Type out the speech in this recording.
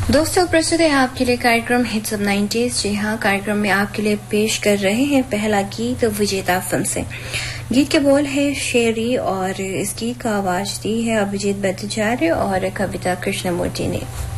दोस्तों, प्रस्तुत है आपके लिए कार्यक्रम हिट्स ऑफ 90s। जी हाँ, कार्यक्रम में आपके लिए पेश कर रहे हैं पहला गीत विजेता फिल्म से। गीत के बोल है शेरी और इस गीत का आवाज दी है अभिजीत भट्टाचार्य और कविता कृष्णमूर्ति ने।